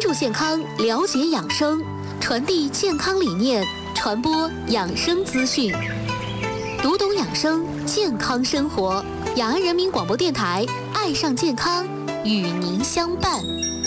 注健康，了解养生，传递健康理念，传播养生资讯，读懂养生，健康生活。雅安人民广播电台，爱上健康，与您相伴。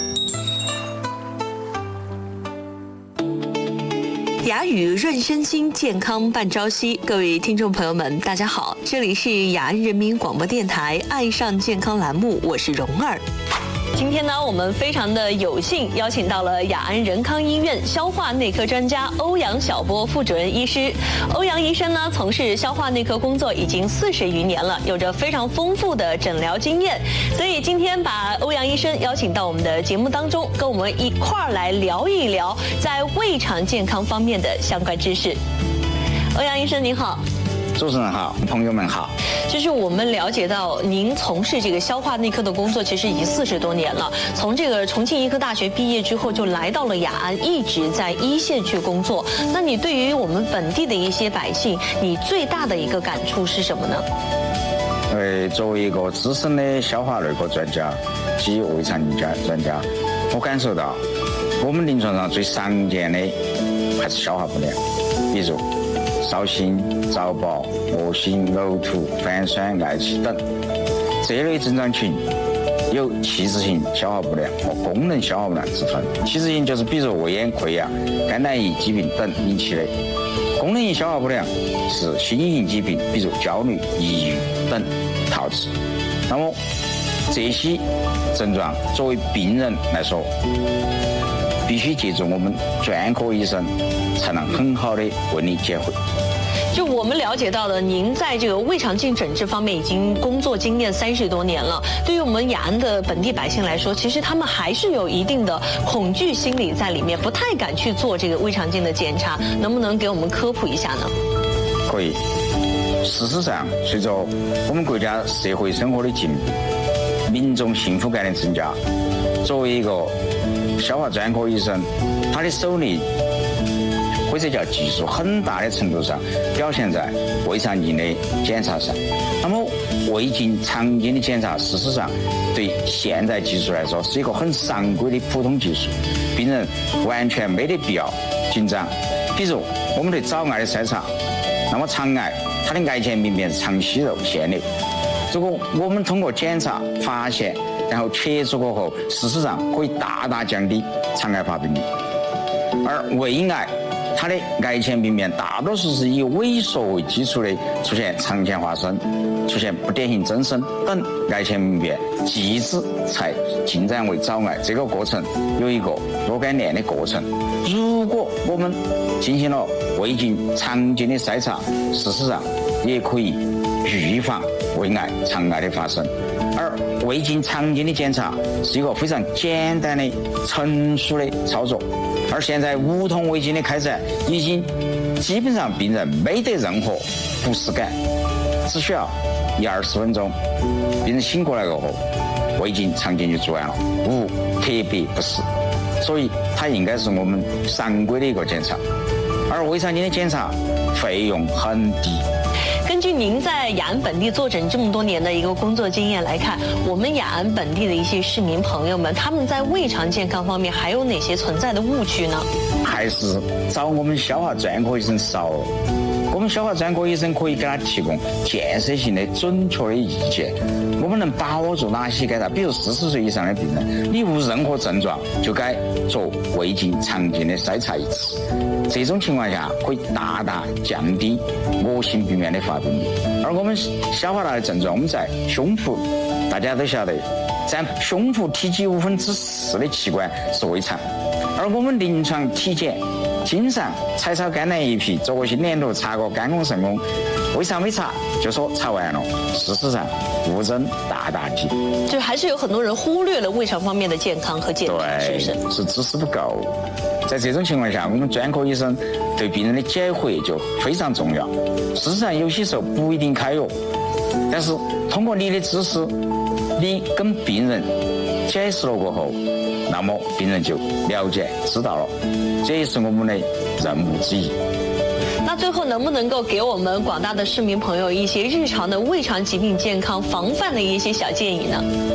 雅语润身心，健康伴朝夕。各位听众朋友们，大家好，这里是雅安人民广播电台爱上健康栏目，我是蓉儿。今天呢，我们非常的有幸邀请到了雅安仁康医院消化内科专家欧阳晓波副主任医师。欧阳医生呢，从事消化内科工作已经40余年了，有着非常丰富的诊疗经验。所以今天把欧阳医生邀请到我们的节目当中，跟我们一块儿来聊一聊在胃肠健康方面的相关知识。欧阳医生您好。 主持人好，朋友们好。 就是我们了解到，您从事这个消化内科的工作，其实已经40多年了。从这个重庆医科大学毕业之后，就来到了雅安，一直在一线去工作。那你对于我们本地的一些百姓，你最大的一个感触是什么呢？ 作为一个资深的消化内科专家及胃肠镜专家，我感受到我们临床上最常见的还是消化不良，比如烧心、早饱、恶心、呕吐、反酸、嗳气等这类症状群有器质性消化不良和功能消化不良之分。器质性就是比如胃炎、溃疡、肝胆胰疾病等引起的；功能性消化不良是心因性疾病，比如焦虑、抑郁等导致。那么这些症状作为病人来说，必须借助我们专科医生才能很好的为你解惑。 就我们了解到的，您在这个胃肠镜诊治方面已经工作经验30多年了。对于我们雅安的本地百姓来说，其实他们还是有一定的恐惧心理在里面，不太敢去做这个胃肠镜的检查。能不能给我们科普一下呢？ 可以。事实上，随着我们国家社会生活的进步，民众幸福感的增加，作为一个消化专科医生，他的手艺或者叫技术，很大的程度上表现在胃肠镜的检查上。那么胃镜、肠镜的检查，事实上对现代技术来说是一个很常规的普通技术，病人完全没得必要紧张。比如我们对早癌的筛查，那么肠癌它的癌前病变是肠息肉腺瘤，如果我们通过检查发现，然后切除过后，事实上可以大大降低肠癌发病率。而胃癌它的癌前病变大多数是以萎缩为基础的，出现肠前发生、出现不典型增生等癌前病变，继之才进展为早癌。这个过程有一个若干年的过程。如果我们进行了胃镜、肠镜的筛查，事实上也可以预防胃癌、肠癌的发生。而胃镜、肠镜的检查是一个非常简单的、成熟的操作。而现在无痛胃镜的开展，已经基本上病人没得任何不适感，只需要10-20分钟，病人醒过来过后，胃镜、肠镜就做完了，无特别不适。所以它应该是我们常规的一个检查。而胃肠镜的检查费用很低。 根据您在雅安本地坐诊这么多年的一个工作经验来看，我们雅安本地的一些市民朋友们，他们在胃肠健康方面还有哪些存在的误区呢？ 还是找我们消化专科医生少了。我们消化专科医生可以给他提供建设性的、准确的意见。我们能把握住哪些该他，比如40岁以上的病人，你无任何症状就该做胃镜、肠镜的筛查一次。这种情况下可以大大降低恶性病变的发病率。而我们消化道的症状，我们在胸部，大家都晓得，占胸部体积4%的器官是胃肠。而我们临床体检经常采抄肝胆胰脾，做过心电图，查过肝功肾功，为啥没查就说查完了？事实上误诊大大几， 就还是有很多人忽略了胃肠方面的健康和检查，是不是？ 是知识不够。在这种情况下，我们专科医生对病人的解惑就非常重要。事实上，有些时候不一定开药，但是通过你的知识，你跟病人解释了过后，那么病人就了解知道了，这也是我们的任务之一。 那最后能不能够给我们广大的市民朋友一些日常的胃肠疾病健康防范的一些小建议呢？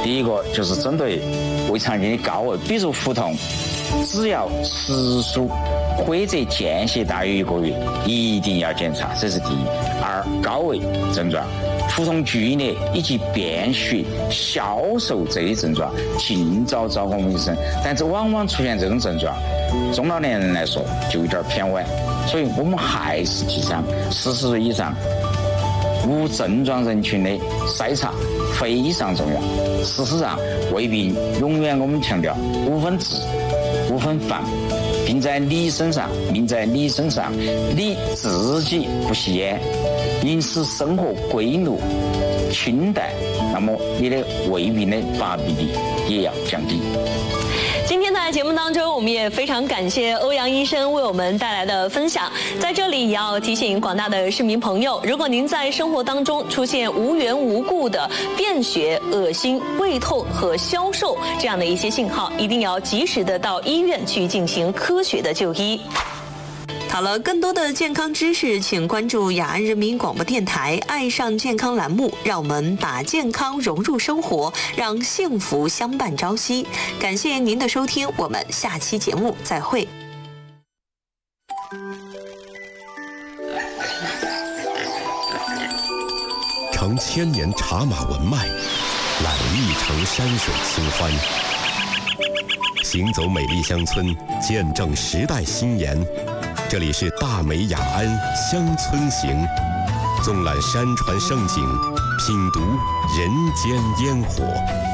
第一个就是针对胃肠镜的高危，比如腹痛，只要时数或者间歇大于1个月，一定要检查，这是第一。二，高危症状，腹痛剧烈以及便血、消瘦这类症状，尽早找我们医生。但这往往出现这种症状，中老年人来说就有点偏晚，所以我们还是提倡40岁以上无症状人群的筛查非常重要。事实上，胃病永远我们强调无分治、无分防，病在你身上，命在你身上。你自己不吸烟，饮食生活规律清淡，那么你的胃病的发病率也要降低。 今天在节目当中，我们也非常感谢欧阳医生为我们带来的分享。在这里也要提醒广大的市民朋友，如果您在生活当中出现无缘无故的便血、恶心、胃痛和消瘦这样的一些信号，一定要及时的到医院去进行科学的就医。好了，更多的健康知识，请关注雅安人民广播电台“爱上健康”栏目，让我们把健康融入生活，让幸福相伴朝夕。感谢您的收听，我们下期节目再会。 承千年茶马文脉，揽一城山水清欢。行走美丽乡村，见证时代新颜。这里是大美雅安乡村行，纵览山川胜景，品读人间烟火。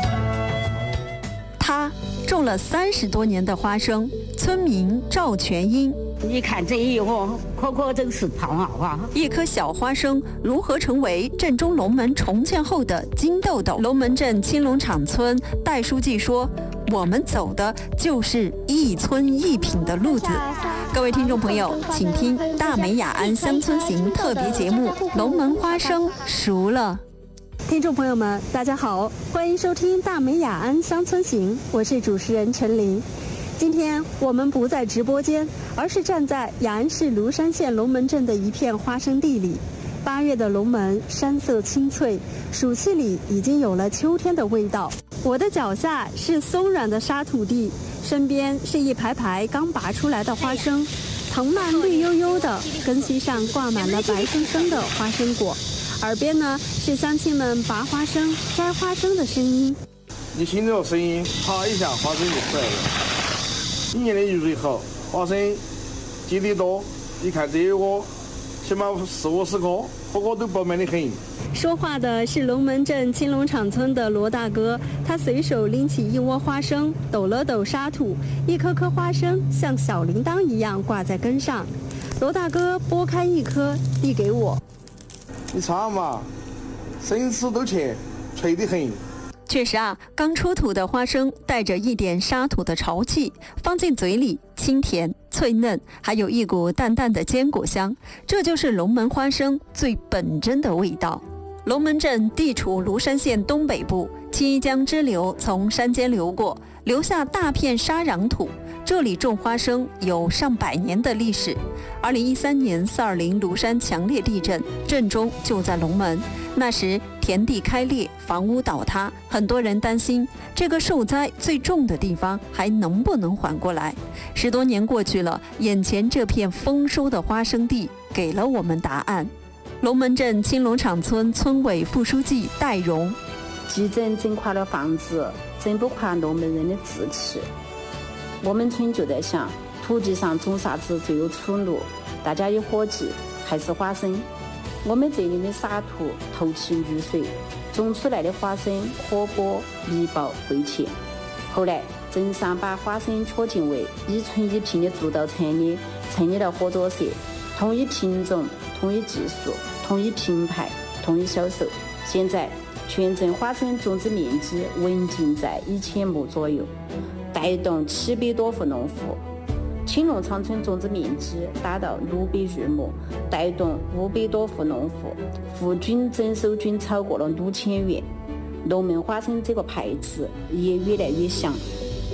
他种了30多年的花生，村民赵全英。 你看这一窝，颗真是胖啊！ 一颗小花生如何成为镇中龙门重建后的金豆豆？龙门镇青龙场村戴书记说：“我们走的就是一村一品的路子。”各位听众朋友，请听大美雅安乡村行特别节目《龙门花生熟了》。 听众朋友们，大家好，欢迎收听大美雅安乡村行，我是主持人陈琳。今天我们不在直播间，而是站在雅安市芦山县龙门镇的一片花生地里。8月的龙门山色青翠，暑气里已经有了秋天的味道。我的脚下是松软的沙土地，身边是一排排刚拔出来的花生，藤蔓绿油油的，根系上挂满了白生生的花生果。耳边呢是乡亲们拔花生、摘花生的声音。 你听这个声音，啪一下，花生就出来了。一年的雨水好，花生结得多。你看这一窝，起码40-50颗，个个都饱满得很。 说话的是龙门镇青龙场村的罗大哥，他随手拎起一窝花生，抖了抖沙土，一颗颗花生像小铃铛一样挂在根上。罗大哥剥开一颗，递给我。 你尝嘛，生吃都甜，脆得很。 确实啊，刚出土的花生带着一点沙土的潮气，放进嘴里清甜脆嫩，还有一股淡淡的坚果香，这就是龙门花生最本真的味道。龙门镇地处芦山县东北部，七江支流从山间流过，留下大片沙壤土。这里种花生有上百年的历史。2013年420芦山强烈地震，震中就在龙门。那时田地开裂，房屋倒塌，很多人担心这个受灾最重的地方还能不能缓过来。10多年过去了，眼前这片丰收的花生地给了我们答案。龙门镇青龙场村村委副书记戴荣： 地震震垮了房子，震不垮龙门人的志气。我们村就在想，土地上种啥子最有出路，大家一伙计，还是花生。我们这里的沙土透气绿水，种出来的花生可剥密薄味甜。后来镇上把花生确定为一村一品的主导产业，成立了合作社，统一品种、统一技术、统一品牌、统一销售。现在全镇花生种植面积稳定在1000亩左右，带动700多户农户。青龙场村种植面积达到600余亩，带动500多户农户，户均整收均超过了6000元。龙门花生这个牌子也越来越响。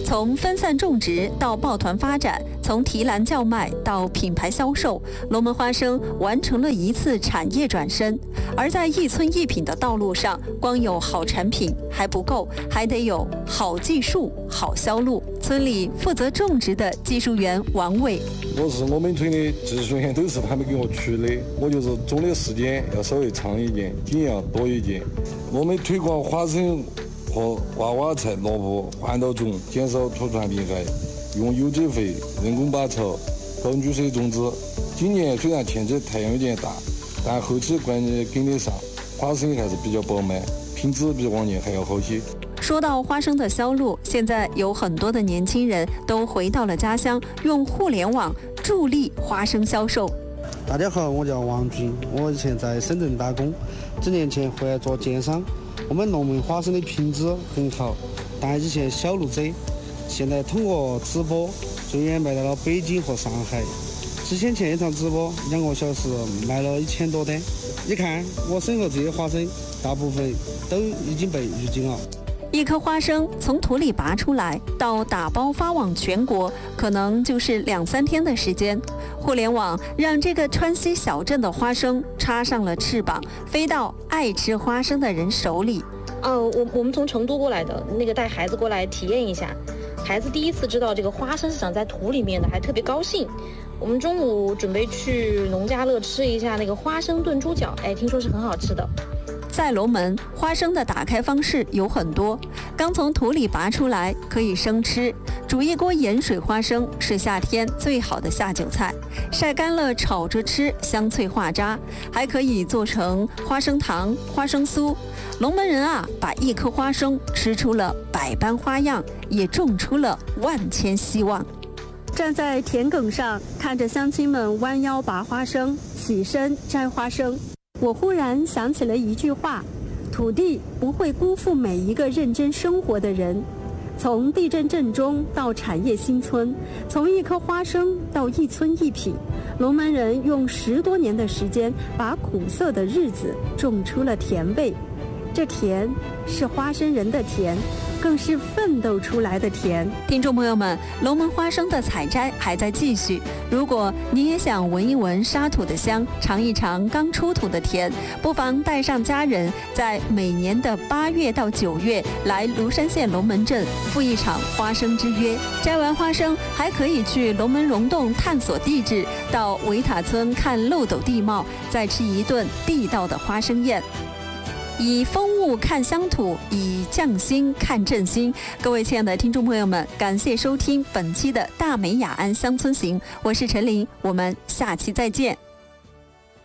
从分散种植到抱团发展，从提篮叫卖到品牌销售，龙门花生完成了一次产业转身。而在一村一品的道路上，光有好产品还不够，还得有好技术、好销路。村里负责种植的技术员王伟， 我是我们村的技术员，都是他们给我出的，我就是种的时间要稍微长一点，经验要多一点。我们推广花生和娃娃菜、萝卜环岛种，减少土传病害，用有机肥、人工拔草、高雨水种植。今年虽然天气太阳有点大，但后期关键跟得上，花生还是比较饱满，品质比往年还要好些。 说到花生的销路，现在有很多的年轻人都回到了家乡，用互联网助力花生销售。 大家好，我叫王军，我以前在深圳打工，几年前回来做电商。我们龙门花生的品质很好，但以前销路窄，现在通过直播最远卖到了北京和上海。之前一场直播2个小时卖了1000多单。你看我身后这些花生，大部分都已经被预警了。 一颗花生从土里拔出来到打包发往全国，可能就是2-3天的时间。互联网让这个川西小镇的花生插上了翅膀，飞到爱吃花生的人手里。 我们从成都过来的，那个带孩子过来体验一下，孩子第一次知道这个花生是长在土里面的，还特别高兴。我们中午准备去农家乐吃一下那个花生炖猪脚，听说是很好吃的。 在龙门，花生的打开方式有很多。刚从土里拔出来可以生吃，煮一锅盐水花生是夏天最好的下酒菜，晒干了炒着吃，香脆化渣。还可以做成花生糖、花生酥。龙门人啊，把一颗花生吃出了百般花样，也种出了万千希望。 站在田埂上，看着乡亲们弯腰拔花生，起身摘花生，我忽然想起了一句话：土地不会辜负每一个认真生活的人。从地震震中到产业新村，从一颗花生到一村一品，龙门人用10多年的时间，把苦涩的日子种出了甜味。这甜是花生人的甜，更是奋斗出来的甜。 听众朋友们，龙门花生的采摘还在继续。如果你也想闻一闻沙土的香，尝一尝刚出土的甜，不妨带上家人，在每年的8月到9月来庐山县龙门镇赴一场花生之约。摘完花生，还可以去龙门溶洞探索地质，到维塔村看漏斗地貌，再吃一顿地道的花生宴。以风物看乡土，以匠心看振兴。各位亲爱的听众朋友们，感谢收听本期的大美雅安乡村行，我是陈琳，我们下期再见。